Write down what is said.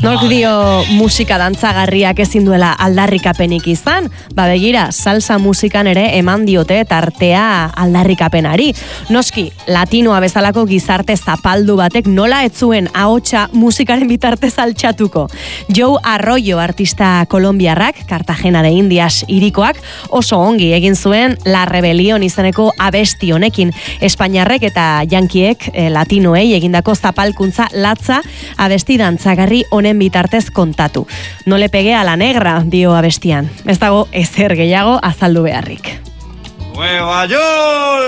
Nork dio musika dantzagarriak ezin duela aldarrikapenik izan? Begira, salsa musikan ere eman diote tartea aldarrikapenari. Noski, latinoa bezalako gizarte zapaldu batek nola ez zuen ahotsa musikaren bitartez altxatuko. Joe Arroyo artista kolombiarrak, Cartagena de Indias hirikoak, oso ongi egin zuen La Rebelión izeneko abesti honekin. Espainiarrek eta jankiek latinoei egindako zapalkuntza latza abesti dantzagarri honen bitartez kontatu. No le pegue a la negra, dio abestian. Ez dago ezer gehiago azaldu beharrik. Nueva York!